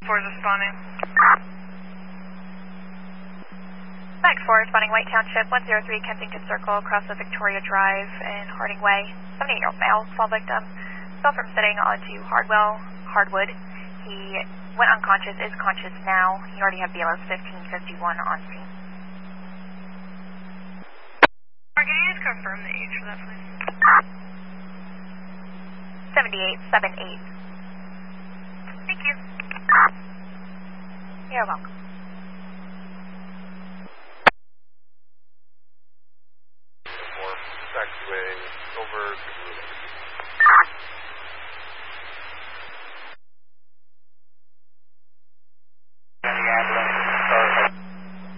4 is responding. Max 4 responding White Township, 103 Kensington Circle, across the Victoria Drive in Harding Way. 78-year-old male, fall victim. Fell from sitting onto hardwood. He went unconscious, is conscious now. You already have BLS 1551 on scene. Can you just confirm the age for that, please? 7878. Thank you. You're welcome. Taxiway over to Blue Lake.